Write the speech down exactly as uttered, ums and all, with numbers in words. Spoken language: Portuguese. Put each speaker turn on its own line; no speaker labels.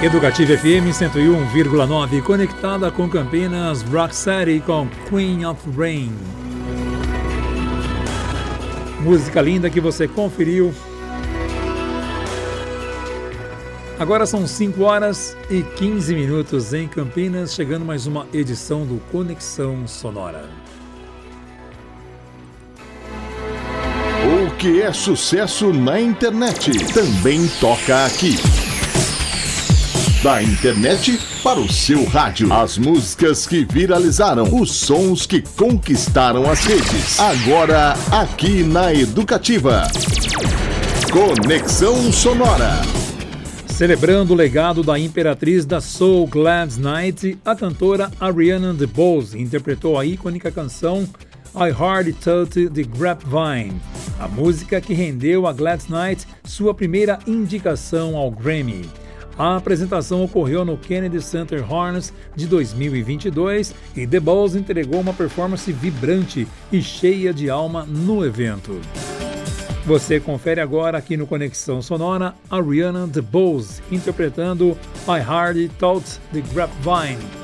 Educativa F M cento e um vírgula nove, conectada com Campinas, Rocksteady com Queen of Rain. Música linda que você conferiu. Agora são cinco horas e quinze minutos em Campinas, chegando mais uma edição do Conexão Sonora.
O que é sucesso na internet também toca aqui. Da internet para o seu rádio. As músicas que viralizaram, os sons que conquistaram as redes. Agora, aqui na Educativa. Conexão Sonora.
Celebrando o legado da imperatriz da Soul Gladys Knight, a cantora Ariana DeBose interpretou a icônica canção I Heard It the Grapevine, a música que rendeu a Gladys Knight sua primeira indicação ao Grammy. A apresentação ocorreu no Kennedy Center Horns de dois mil e vinte e dois e DeBose entregou uma performance vibrante e cheia de alma no evento. Você confere agora aqui no Conexão Sonora Ariana DeBose interpretando I Heard It the Grapevine.